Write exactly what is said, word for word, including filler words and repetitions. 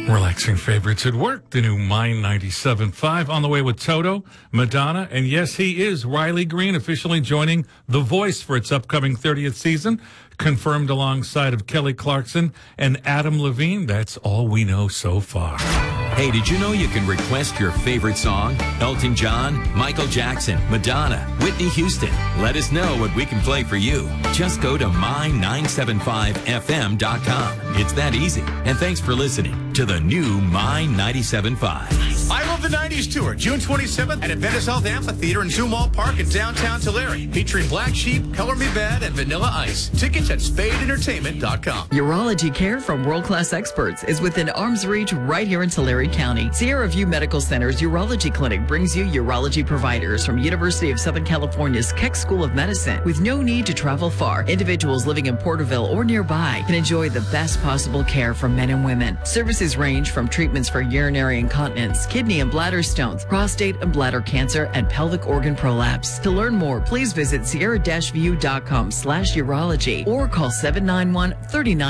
Relaxing favorites at work, the new Mind ninety-seven point five on the way with Toto, Madonna, and yes, he is Riley Green, officially joining The Voice for its upcoming thirtieth season, confirmed alongside of Kelly Clarkson and Adam Levine. That's all we know so far. Hey, did you know you can request your favorite song? Elton John, Michael Jackson, Madonna, Whitney Houston. Let us know what we can play for you. Just go to my nine seven five f m dot com. It's that easy. And thanks for listening to the new My ninety-seven point five. I Love the nineties Tour, June twenty-seventh at Adventist Health Amphitheater in Zumwalt Park in downtown Tulare. Featuring Black Sheep, Color Me Bad, and Vanilla Ice. Tickets at spade entertainment dot com. Urology care from world-class experts is within arm's reach right here in Tulare County. Sierra View Medical Center's Urology Clinic brings you urology providers from University of Southern California's Keck School of Medicine. With no need to travel far, individuals living in Porterville or nearby can enjoy the best possible care for men and women. Services range from treatments for urinary incontinence, kidney and bladder stones, prostate and bladder cancer, and pelvic organ prolapse. To learn more, please visit sierra view dot com slash urology or call seven nine one, three nine